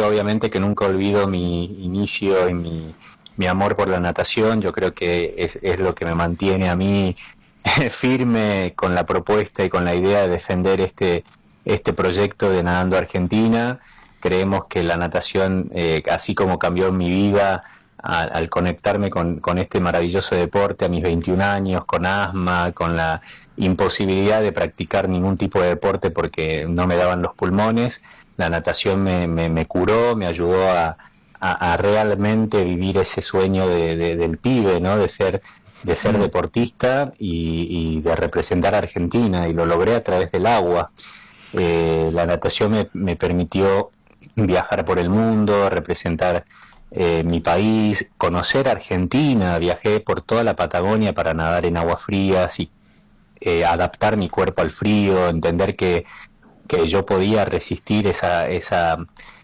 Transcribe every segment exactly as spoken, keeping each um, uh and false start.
obviamente que nunca olvido mi inicio y mi, mi amor por la natación. Yo creo que es, es lo que me mantiene a mí firme con la propuesta y con la idea de defender este, este proyecto de Nadando Argentina. Creemos que la natación, eh, así como cambió mi vida al, al conectarme con, con este maravilloso deporte a mis veintiún años, con asma, con la imposibilidad de practicar ningún tipo de deporte porque no me daban los pulmones, la natación me, me, me curó, me ayudó a, a, a realmente vivir ese sueño de, de, del pibe, ¿no? De ser de ser deportista y, y de representar a Argentina, y lo logré a través del agua. Eh, la natación me, me permitió viajar por el mundo, representar eh, mi país, conocer Argentina. Viajé por toda la Patagonia para nadar en aguas frías y eh, adaptar mi cuerpo al frío, entender que, que yo podía resistir esa... esa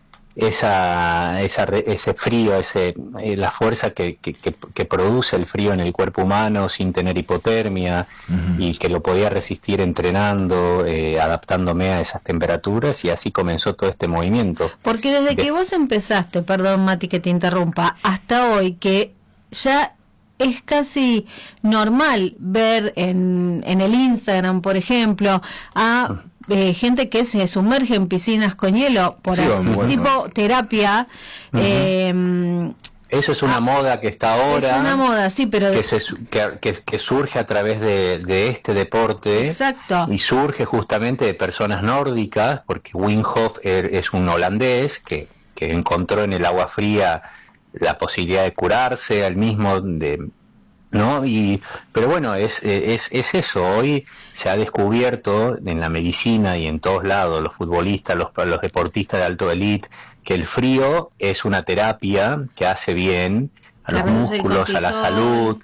esa, esa ese frío, ese eh, la fuerza que, que, que, que produce el frío en el cuerpo humano sin tener hipotermia, uh-huh. y que lo podía resistir entrenando, eh, adaptándome a esas temperaturas, y así comenzó todo este movimiento. Porque desde de... que vos empezaste, perdón Mati que te interrumpa, hasta hoy, que ya es casi normal ver en, en el Instagram, por ejemplo, a... Uh-huh. Eh, gente que se sumerge en piscinas con hielo por sí, así, bueno. tipo terapia. Uh-huh. eh, Eso es una ah, moda que está ahora. Es una moda, sí, pero que, se, que, que, que surge a través de, de este deporte. Exacto. Y surge justamente de personas nórdicas, porque Wim Hof es un holandés que, que encontró en el agua fría la posibilidad de curarse, al mismo de ¿no? Y pero bueno, es, es es eso. Hoy se ha descubierto en la medicina y en todos lados, los futbolistas, los, los deportistas de alto elite, que el frío es una terapia que hace bien a los músculos, a la salud.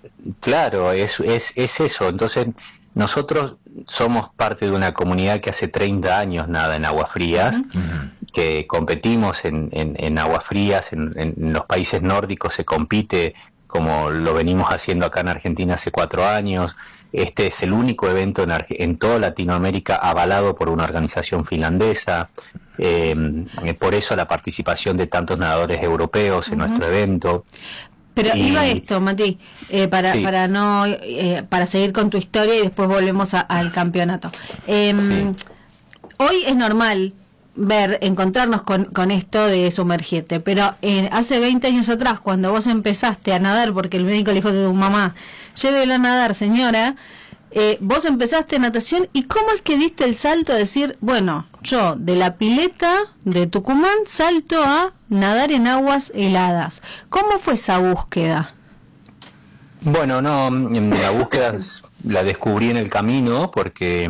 Claro, es, es, es eso. Entonces, nosotros somos parte de una comunidad que hace treinta años nada en aguas frías, uh-huh. que competimos en, en, en aguas frías, en, en los países nórdicos se compite como lo venimos haciendo acá en Argentina hace cuatro años. Este es el único evento en, Arge- en toda Latinoamérica avalado por una organización finlandesa. Eh, por eso la participación de tantos nadadores europeos en uh-huh. nuestro evento. Pero y... iba esto, Mati, eh, para sí. para no eh, para seguir con tu historia y después volvemos a, al campeonato. Eh, sí. Hoy es normal ver, encontrarnos con, con esto de sumergirte, pero eh, hace veinte años atrás, cuando vos empezaste a nadar, porque el médico le dijo a tu mamá, llévela a nadar, señora, eh, vos empezaste natación, ¿y cómo es que diste el salto a decir, bueno, yo de la pileta de Tucumán salto a nadar en aguas heladas? ¿Cómo fue esa búsqueda? Bueno, no, la búsqueda la descubrí en el camino, porque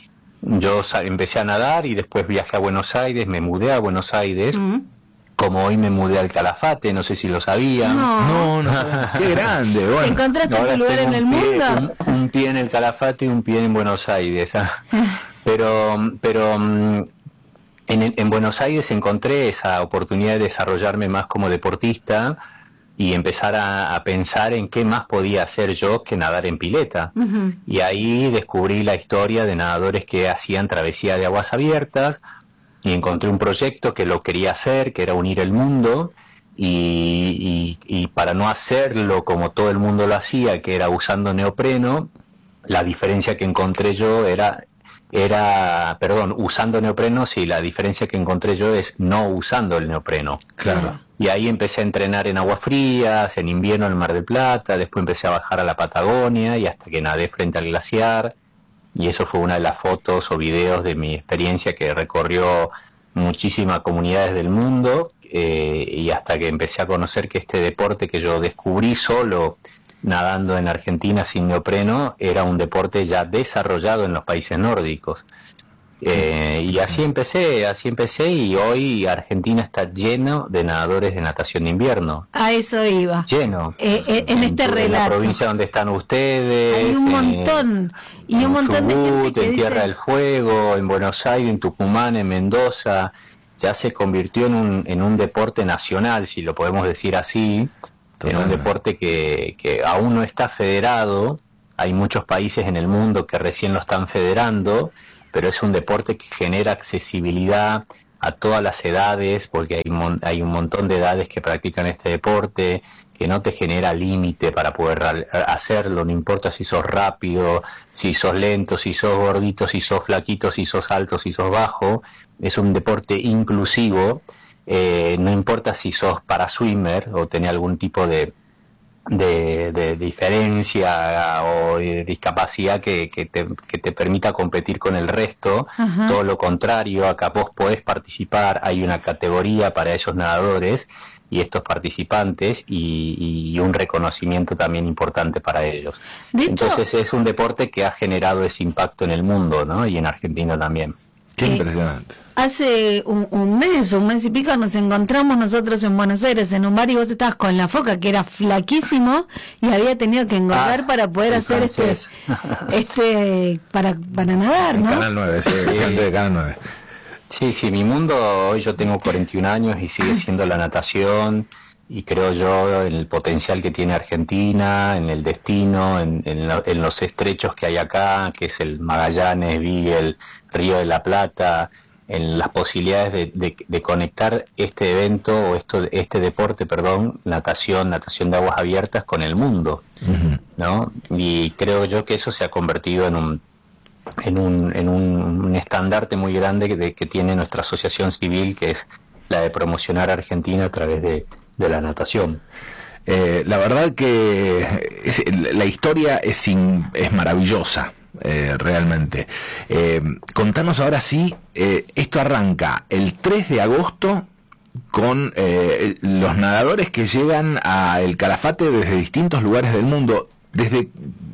yo empecé a nadar y después viajé a Buenos Aires, me mudé a Buenos Aires, mm. como hoy me mudé al Calafate, no sé si lo sabían. No, no, no qué grande, bueno. ¿Encontraste tu lugar en el pie, mundo? Un, un pie en el Calafate y un pie en Buenos Aires. pero pero en, en Buenos Aires encontré esa oportunidad de desarrollarme más como deportista y empezar a, a pensar en qué más podía hacer yo que nadar en pileta. Uh-huh. Y ahí descubrí la historia de nadadores que hacían travesía de aguas abiertas, y encontré un proyecto que lo quería hacer, que era unir el mundo, y, y, y para no hacerlo como todo el mundo lo hacía, que era usando neopreno, la diferencia que encontré yo era... era, perdón, usando neopreno, sí, la diferencia que encontré yo es no usando el neopreno. Claro. Y ahí empecé a entrenar en aguas frías, en invierno en el Mar del Plata, después empecé a bajar a la Patagonia y hasta que nadé frente al glaciar, y eso fue una de las fotos o videos de mi experiencia que recorrió muchísimas comunidades del mundo, eh, y hasta que empecé a conocer que este deporte que yo descubrí solo nadando en Argentina sin neopreno era un deporte ya desarrollado en los países nórdicos. Eh, y así empecé, así empecé y hoy Argentina está lleno de nadadores de natación de invierno. A eso iba. Lleno. Eh, eh, en, en este relato. En la provincia donde están ustedes. Hay un montón. Eh, y un montón Chubut, de gente que en Tierra dice... del Fuego, en Buenos Aires, en Tucumán, en Mendoza. Ya se convirtió en un, en un deporte nacional, si lo podemos decir así. En un deporte que, que aún no está federado. Hay muchos países en el mundo que recién lo están federando, pero es un deporte que genera accesibilidad a todas las edades, porque hay, mon, hay un montón de edades que practican este deporte, que no te genera límite para poder hacerlo, no importa si sos rápido, si sos lento, si sos gordito, si sos flaquito, si sos alto, si sos bajo. Es un deporte inclusivo, eh, no importa si sos paraswimmer o tenés algún tipo de De, de diferencia o de discapacidad que, que, te, que te permita competir con el resto. Ajá. Todo lo contrario, acá vos podés participar, hay una categoría para esos nadadores y estos participantes y, y un reconocimiento también importante para ellos. De hecho, entonces es un deporte que ha generado ese impacto en el mundo, ¿no? Y en Argentina también. Qué eh, impresionante. Hace un, un mes, un mes y pico, nos encontramos nosotros en Buenos Aires en un bar y vos estabas con la Foca, que era flaquísimo y había tenido que engordar ah, para poder hacer francés. este, este para, para nadar, ¿no? Canal nueve, sí, de Canal nueve. Sí, sí, mi mundo, hoy yo tengo cuarenta y un años y sigue siendo la natación, y creo yo en el potencial que tiene Argentina, en el destino, en, en, lo, en los estrechos que hay acá, que es el Magallanes, Beagle, Río de la Plata, en las posibilidades de, de, de conectar este evento o esto, este deporte, perdón, natación, natación de aguas abiertas con el mundo, uh-huh. ¿no? Y creo yo que eso se ha convertido en un en un, en un, un estandarte muy grande que, de, que tiene nuestra asociación civil, que es la de promocionar a Argentina a través de, de la natación. Eh, la verdad que es, la historia es, in, es maravillosa. Eh, realmente. Eh, contanos ahora sí, eh, esto arranca el tres de agosto con eh, los nadadores que llegan a El Calafate desde distintos lugares del mundo. Desde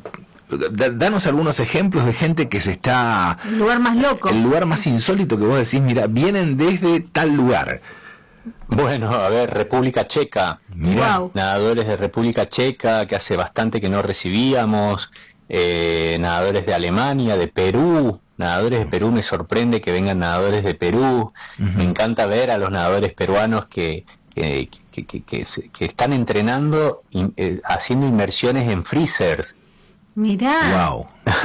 Danos algunos ejemplos de gente que se está... El lugar más loco. El lugar más insólito que vos decís, mira, vienen desde tal lugar. Bueno, a ver, República Checa. Mirá. Wow. Nadadores de República Checa, que hace bastante que no recibíamos. Eh, nadadores de Alemania, de Perú, nadadores de Perú, me sorprende que vengan nadadores de Perú. Uh-huh. Me encanta ver a los nadadores peruanos que, que, que, que, que, que están entrenando, in, eh, haciendo inmersiones en freezers. Mirá. Wow.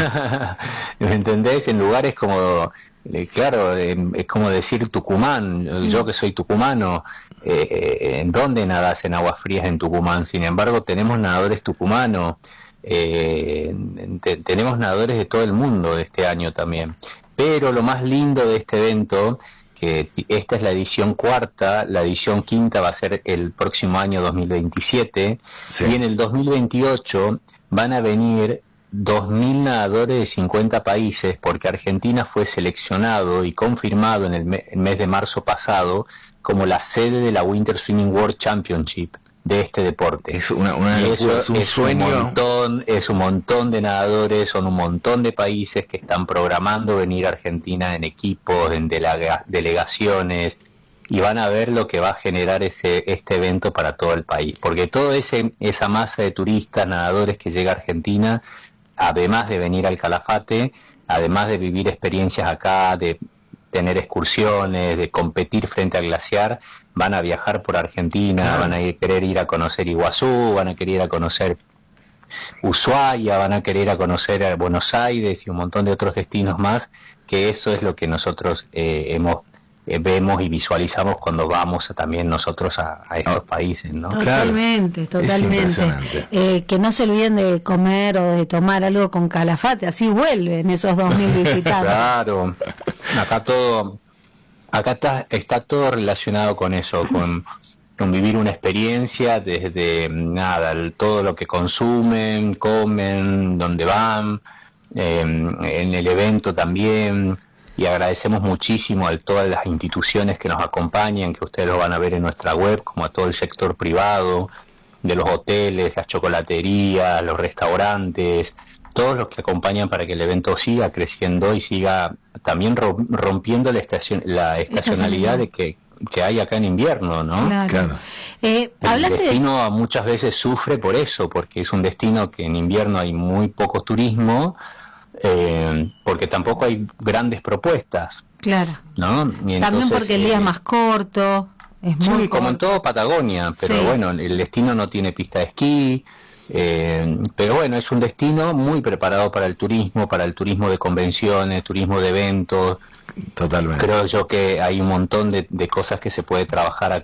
¿Me entendés? En lugares como, eh, claro, eh, es como decir Tucumán, uh-huh. yo que soy tucumano, eh, ¿en dónde nadas en aguas frías en Tucumán? Sin embargo, tenemos nadadores tucumanos. Eh, te, tenemos nadadores de todo el mundo de este año también, pero lo más lindo de este evento, que esta es la edición cuarta, la edición quinta va a ser el próximo año dos mil veintisiete, sí. Y en el dos mil veintiocho van a venir dos mil nadadores de cincuenta países, porque Argentina fue seleccionado y confirmado en el, me, el mes de marzo pasado como la sede de la Winter Swimming World Championship de este deporte. Es una, una locura, es un es sueño. Un montón, es un montón de nadadores, son un montón de países que están programando venir a Argentina en equipos, en delega, delegaciones, y van a ver lo que va a generar ese este evento para todo el país, porque toda esa masa de turistas, nadadores que llega a Argentina, además de venir al Calafate, además de vivir experiencias acá, de tener excursiones, de competir frente al glaciar, van a viajar por Argentina, claro. Van a ir, querer ir a conocer Iguazú, van a querer ir a conocer Ushuaia, van a querer ir a conocer a Buenos Aires y un montón de otros destinos más, que eso es lo que nosotros eh, hemos eh, vemos y visualizamos cuando vamos a, también nosotros a, a estos oh. países, ¿no? Totalmente, claro. totalmente. Eh, que no se olviden de comer o de tomar algo con Calafate, así vuelven esos dos mil visitantes. Claro, acá todo, acá está, está todo relacionado con eso, con, con vivir una experiencia desde nada, el, todo lo que consumen, comen, dónde van, eh, en el evento también. Y agradecemos muchísimo a todas las instituciones que nos acompañan, que ustedes lo van a ver en nuestra web, como a todo el sector privado, de los hoteles, las chocolaterías, los restaurantes, todos los que acompañan para que el evento siga creciendo y siga también rompiendo la, estacion la estacionalidad de que, que hay acá en invierno, ¿no? Claro. Claro. Eh, el destino de... muchas veces sufre por eso, porque es un destino que en invierno hay muy poco turismo, Eh, porque tampoco hay grandes propuestas. Claro. ¿No? Y también entonces, porque el día eh, es más corto. Es sí, muy como corto. En todo Patagonia, pero sí. Bueno, el destino no tiene pista de esquí, Eh, pero bueno, es un destino muy preparado para el turismo, para el turismo de convenciones, turismo de eventos. Totalmente. Creo yo que hay un montón de, de cosas que se puede trabajar